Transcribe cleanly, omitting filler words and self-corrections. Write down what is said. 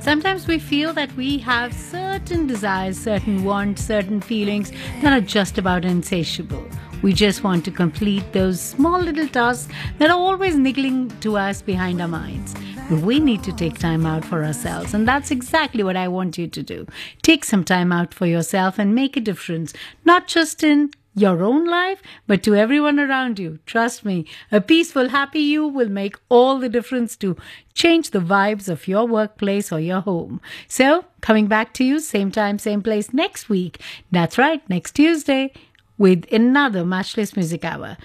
Sometimes we feel that we have certain desires, certain wants, certain feelings that are just about insatiable. We just want to complete those small little tasks that are always niggling to us behind our minds. But we need to take time out for ourselves, and that's exactly what I want you to do. Take some time out for yourself and make a difference, not just in your own life, but to everyone around you. Trust me, a peaceful, happy you will make all the difference to change the vibes of your workplace or your home. So, coming back to you, same time, same place next week. That's right, next Tuesday with another Matchless Music Hour.